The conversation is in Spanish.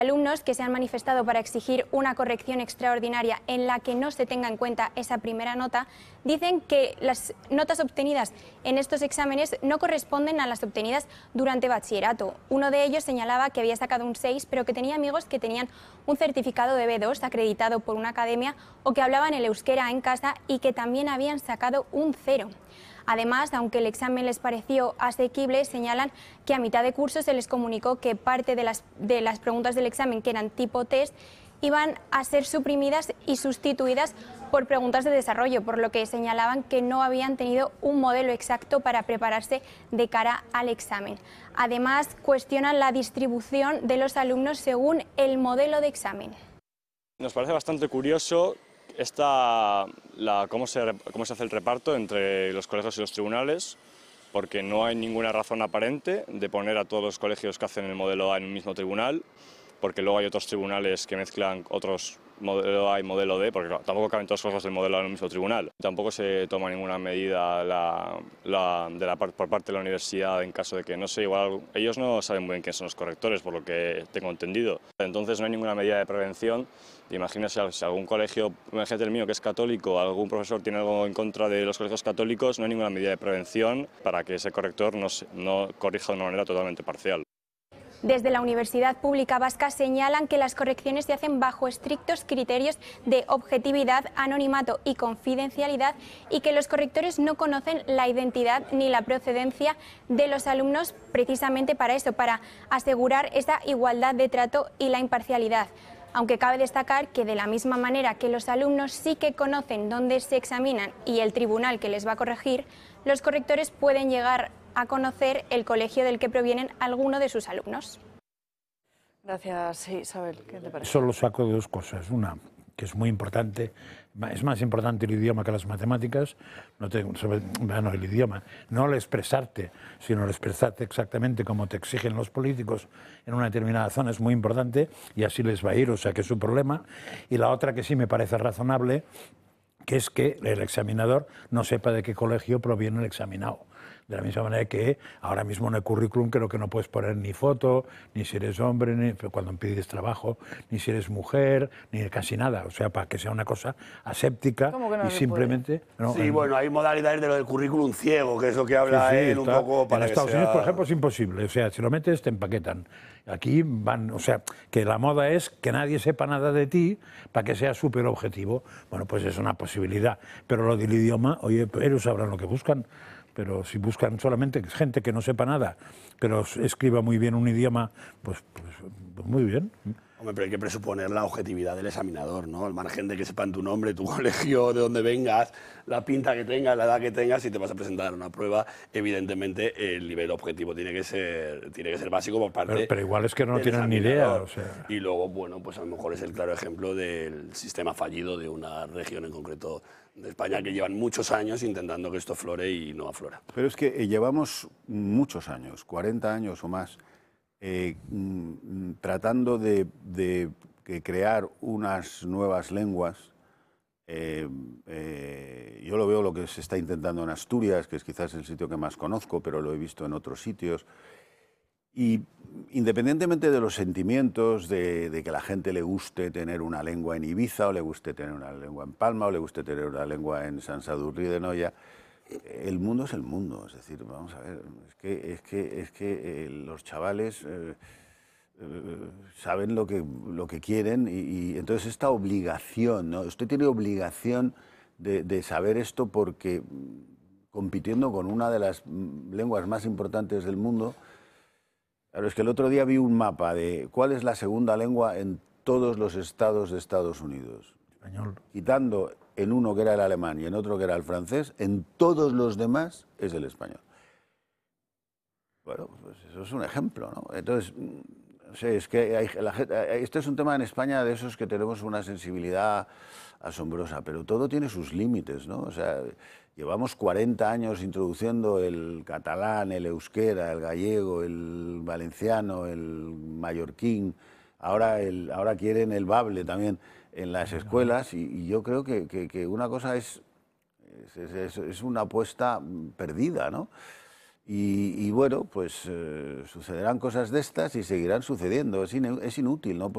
Alumnos que se han manifestado para exigir una corrección extraordinaria en la que no se tenga en cuenta esa primera nota, dicen que las notas obtenidas en estos exámenes no corresponden a las obtenidas durante bachillerato. Uno de ellos señalaba que había sacado un 6, pero que tenía amigos que tenían un certificado de B2 acreditado por una academia o que hablaban el euskera en casa y que también habían sacado un 0. Además, aunque el examen les pareció asequible, señalan que a mitad de curso se les comunicó que parte de las preguntas del examen, que eran tipo test, iban a ser suprimidas y sustituidas por preguntas de desarrollo, por lo que señalaban que no habían tenido un modelo exacto para prepararse de cara al examen. Además, cuestionan la distribución de los alumnos según el modelo de examen. Nos parece bastante curioso cómo se hace el reparto entre los colegios y los tribunales, porque no hay ninguna razón aparente de poner a todos los colegios que hacen el modelo A en un mismo tribunal, porque luego hay otros tribunales que mezclan otros modelo A y modelo D, porque tampoco caben todas las cosas del modelo A en un mismo tribunal. Tampoco se toma ninguna medida por parte de la universidad en caso de que, no sé, igual ellos no saben muy bien quiénes son los correctores, por lo que tengo entendido. Entonces no hay ninguna medida de prevención. Imagínate si algún colegio, imagínate el mío que es católico, algún profesor tiene algo en contra de los colegios católicos, no hay ninguna medida de prevención para que ese corrector no corrija de una manera totalmente parcial. Desde la Universidad Pública Vasca señalan que las correcciones se hacen bajo estrictos criterios de objetividad, anonimato y confidencialidad y que los correctores no conocen la identidad ni la procedencia de los alumnos precisamente para eso, para asegurar esa igualdad de trato y la imparcialidad. Aunque cabe destacar que de la misma manera que los alumnos sí que conocen dónde se examinan y el tribunal que les va a corregir, los correctores pueden llegar a conocer el colegio del que provienen alguno de sus alumnos. Gracias, sí, Isabel. ¿Qué te parece? Solo saco de dos cosas. Una, que es muy importante, es más importante el idioma que las matemáticas, el idioma, no el expresarte, sino el expresarte exactamente como te exigen los políticos en una determinada zona es muy importante y así les va a ir, o sea que es su problema. Y la otra que sí me parece razonable, que es que el examinador no sepa de qué colegio proviene el examinado. De la misma manera que ahora mismo en el currículum creo que no puedes poner ni foto, ni si eres hombre, ni cuando pides trabajo, ni si eres mujer, ni casi nada. O sea, para que sea una cosa aséptica no y simplemente... ¿no? Sí, bueno, hay modalidades de lo del currículum ciego, que es lo que habla él un poco para en Estados Unidos, por ejemplo, es imposible. O sea, si lo metes, te empaquetan. Aquí van... O sea, que la moda es que nadie sepa nada de ti para que sea súper objetivo. Bueno, pues es una posibilidad. Pero lo del idioma, oye, ellos sabrán lo que buscan. Pero si buscan solamente gente que no sepa nada, pero escriba muy bien un idioma, pues muy bien. Hombre, pero hay que presuponer la objetividad del examinador, ¿no? Al margen de que sepan tu nombre, tu colegio, de dónde vengas, la pinta que tengas, la edad que tengas, si te vas a presentar a una prueba, evidentemente el nivel objetivo tiene que ser básico por parte pero igual es que no tienen ni idea. O sea. Y luego, bueno, pues a lo mejor es el claro ejemplo del sistema fallido de una región en concreto de España que llevan muchos años intentando que esto flore y no aflora. Pero es que llevamos muchos años, 40 años o más, tratando de crear unas nuevas lenguas. Yo lo veo lo que se está intentando en Asturias, que es quizás el sitio que más conozco, pero lo he visto en otros sitios. Y independientemente de los sentimientos, de que a la gente le guste tener una lengua en Ibiza, o le guste tener una lengua en Palma, o le guste tener una lengua en Sant Sadurní d'Anoia, el mundo es el mundo. Es decir, vamos a ver, es que los chavales saben lo que quieren y entonces esta obligación, ¿no? Usted tiene obligación de saber esto porque compitiendo con una de las lenguas más importantes del mundo. Claro, es que el otro día vi un mapa de cuál es la segunda lengua en todos los estados de Estados Unidos. Español. Quitando en uno que era el alemán y en otro que era el francés, en todos los demás es el español. Bueno, pues eso es un ejemplo, ¿no? Entonces, no sé, es que esto es un tema en España de esos que tenemos una sensibilidad asombrosa, pero todo tiene sus límites, ¿no? O sea, llevamos 40 años introduciendo el catalán, el euskera, el gallego, el valenciano, el mallorquín, ahora quieren el bable también en las escuelas y yo creo que una cosa es una apuesta perdida, ¿no? Y bueno, pues sucederán cosas de estas y seguirán sucediendo, es inútil, ¿no?